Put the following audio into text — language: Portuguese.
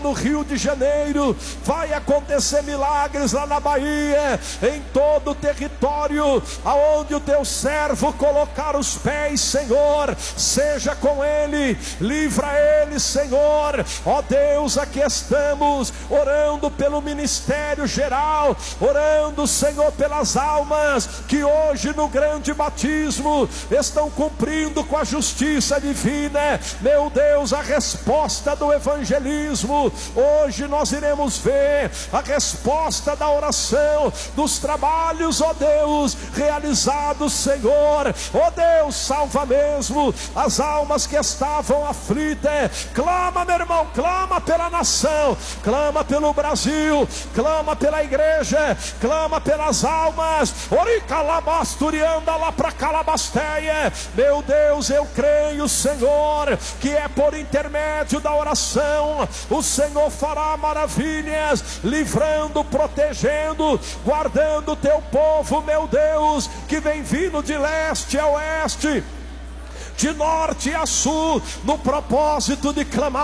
no Rio de Janeiro, vai acontecer milagres lá na Bahia, em todo o território aonde o teu servo colocar os pés, Senhor, seja com ele, livra ele, Senhor. Ó Deus, aqui estamos orando pelo ministério geral, orando, Senhor, pelas almas que hoje no grande batismo estão cumprindo com a justiça divina. Meu Deus, a resposta do evangelismo, hoje nós iremos ver a resposta da oração, dos trabalhos, ó Deus, realizados, Senhor. Ó Deus, salva mesmo as almas que estavam aflitas. Clama, meu irmão, clama pela nação, clama pelo Brasil, clama pela igreja, clama pelas almas. Oricalabasturianda lá para Calabasteia. Meu Deus, eu creio, Senhor, que é por intermédio da oração o Senhor fará maravilhas, livrando, protegendo, guardando o teu povo, meu Deus, que vem vindo de leste a oeste, de norte a sul, no propósito de clamar